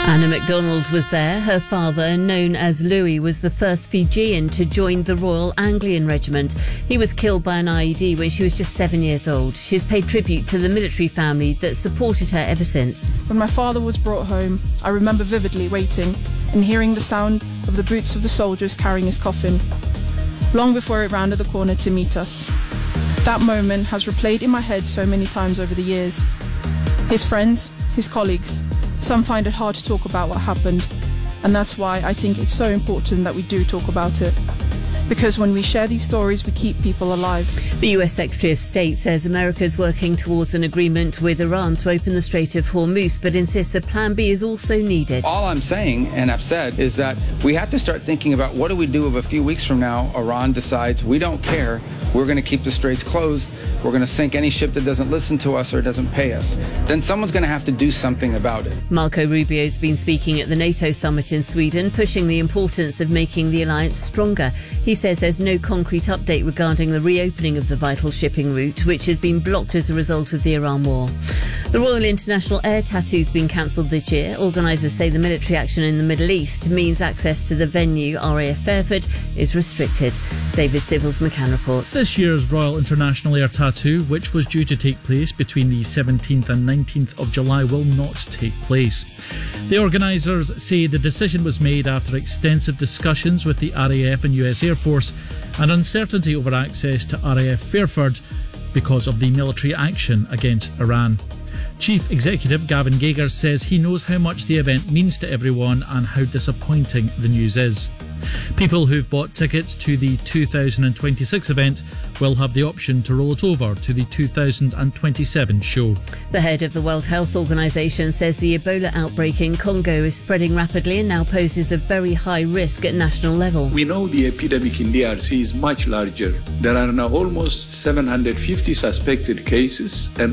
Anna MacDonald was there. Her father, known as Louis, was the first Fijian to join the Royal Anglian Regiment. He was killed by an IED when she was just 7 years old. She's paid tribute to the military family that supported her ever since. When my father was brought home, I remember vividly waiting and hearing the sound of the boots of the soldiers carrying his coffin, long before it rounded the corner to meet us. That moment has replayed in my head so many times over the years. His friends, his colleagues, some find it hard to talk about what happened, and that's why I think it's so important that we do talk about it. Because when we share these stories, we keep people alive. The US Secretary of State says America is working towards an agreement with Iran to open the Strait of Hormuz, but insists a plan B is also needed. All I'm saying, and I've said, is that we have to start thinking about what do we do if a few weeks from now Iran decides we don't care, we're going to keep the straits closed, we're going to sink any ship that doesn't listen to us or doesn't pay us. Then someone's going to have to do something about it. Marco Rubio's been speaking at the NATO summit in Sweden, pushing the importance of making the alliance stronger. He says there's no concrete update regarding the reopening of the vital shipping route, which has been blocked as a result of the Iran war. The Royal International Air Tattoo's been cancelled this year. Organisers say the military action in the Middle East means access to the venue, RAF Fairford, is restricted. David Civils, McCann reports. This year's Royal International Air Tattoo, which was due to take place between the 17th and 19th of July, will not take place. The organisers say the decision was made after extensive discussions with the RAF and US Air Force and uncertainty over access to RAF Fairford because of the military action against Iran. Chief Executive Gavin Gager says he knows how much the event means to everyone and how disappointing the news is. People who've bought tickets to the 2026 event will have the option to roll it over to the 2027 show. The head of the World Health Organization says the Ebola outbreak in Congo is spreading rapidly and now poses a very high risk at national level. We know the epidemic in DRC is much larger. There are now almost 750 suspected cases and